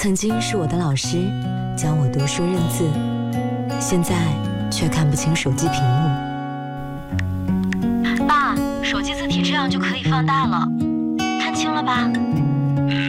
曾经是我的老师，教我读书认字，现在却看不清手机屏幕。 爸，手机字体这样就可以放大了，看清了吧？